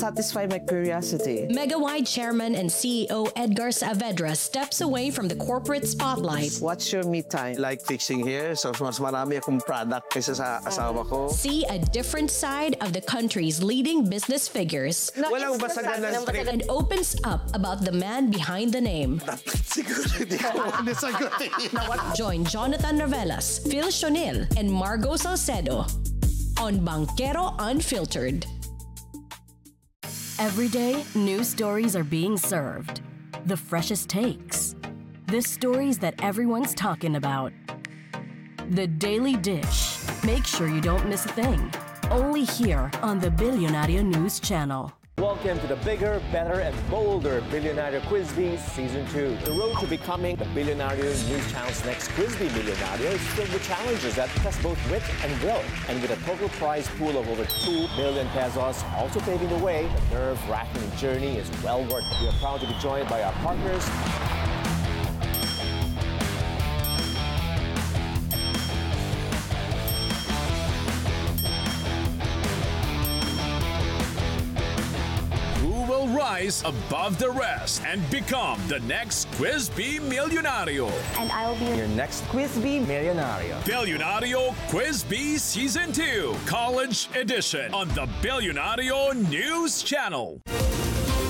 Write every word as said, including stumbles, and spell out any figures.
satisfy my curiosity. Megawide Chairman and C E O Edgar Saavedra steps away from the corporate spotlight. What's your me time? Like fixing hair, so mas marami akong product kaysa sa asawa ko. See a different side of the country's leading business figures. Walang basagan ng script. And opens up about the man behind the name. Siguro hindi ko nasagutin. Join Jonathan Ravelas, Phil Shonil, and Margo Salcedo on Banquero Unfiltered. Every day, new stories are being served. The freshest takes. The stories that everyone's talking about. The Daily Dish. Make sure you don't miss a thing. Only here on the Billionario News Channel. Welcome to the bigger, better, and bolder Billionario Quiz Bee Season two. The road to becoming the Billionario News Channel's next Quiz Bee Millionario is filled with challenges that test both wit and will. And with a total prize pool of over two billion pesos also paving the way, the nerve-wracking journey is well worth it. We are proud to be joined by our partners. Rise above the rest and become the next Quiz Bee Millionario. And I'll be Your next Quiz Bee Millionario. Billionario Quiz Bee Season two, College Edition on the Billionario News Channel.